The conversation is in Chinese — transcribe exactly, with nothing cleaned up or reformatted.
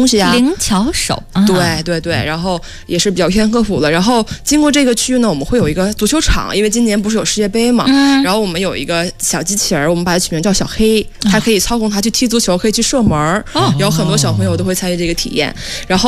东西啊， 灵巧手，啊、 对对对，然后也是比较偏科普的。然后经过这个区域呢，我们会有一个足球场，因为今年不是有世界杯嘛，嗯、然后我们有一个小机器人，我们把它取名叫小黑，它可以操控它去踢足球，可以去射门，哦、有很多小朋友都会参与这个体验。然后